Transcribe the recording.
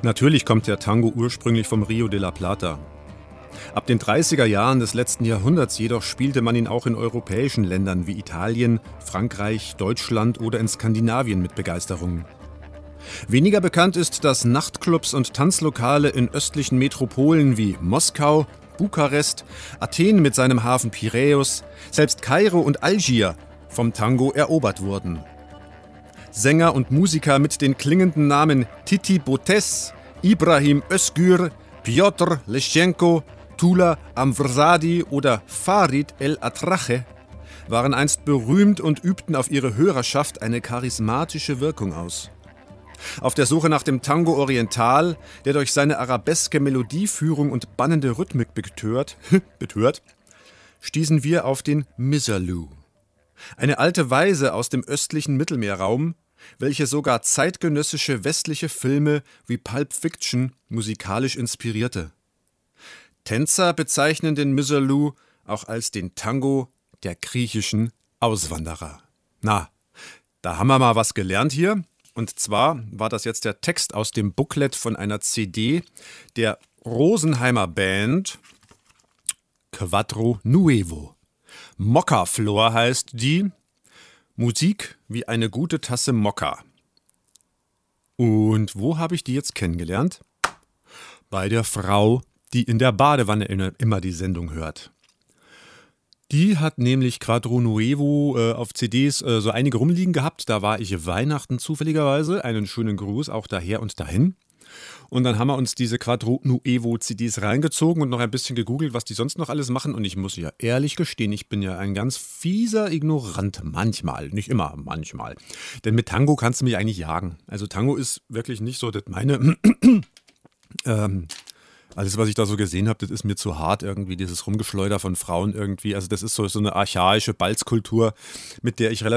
Natürlich kommt der Tango ursprünglich vom Rio de la Plata. Ab den 30er Jahren des letzten Jahrhunderts jedoch spielte man ihn auch in europäischen Ländern wie Italien, Frankreich, Deutschland oder in Skandinavien mit Begeisterung. Weniger bekannt ist, dass Nachtclubs und Tanzlokale in östlichen Metropolen wie Moskau, Bukarest, Athen mit seinem Hafen Piräus, selbst Kairo und Algier vom Tango erobert wurden. Sänger und Musiker mit den klingenden Namen Titi Botez, Ibrahim Özgür, Piotr Leschenko, Tula Amvrsadi oder Farid El-Atrache waren einst berühmt und übten auf ihre Hörerschaft eine charismatische Wirkung aus. Auf der Suche nach dem Tango Oriental, der durch seine arabeske Melodieführung und bannende Rhythmik betört, stießen wir auf den Misirlou. Eine alte Weise aus dem östlichen Mittelmeerraum, welche sogar zeitgenössische westliche Filme wie Pulp Fiction musikalisch inspirierte. Tänzer bezeichnen den Misirlou auch als den Tango der griechischen Auswanderer. Na, da haben wir mal was gelernt hier. Und zwar war das jetzt der Text aus dem Booklet von einer CD der Rosenheimer Band Quattro Nuevo. Mokka-Flor heißt die. Musik wie eine gute Tasse Mokka. Und wo habe ich die jetzt kennengelernt? Bei der Frau, die in der Badewanne immer die Sendung hört. Die hat nämlich Quattro Nuevo auf CDs so einige rumliegen gehabt. Da war ich Weihnachten zufälligerweise. Einen schönen Gruß auch daher und dahin. Und dann haben wir uns diese Quattro Nuevo CDs reingezogen und noch ein bisschen gegoogelt, was die sonst noch alles machen. Und ich muss ja ehrlich gestehen, ich bin ja ein ganz fieser Ignorant. Manchmal, nicht immer, manchmal. Denn mit Tango kannst du mich eigentlich jagen. Also Tango ist wirklich nicht so das meine... Alles, was ich da so gesehen habe, das ist mir zu hart irgendwie, dieses Rumgeschleuder von Frauen irgendwie. Also das ist so eine archaische Balzkultur, mit der ich relativ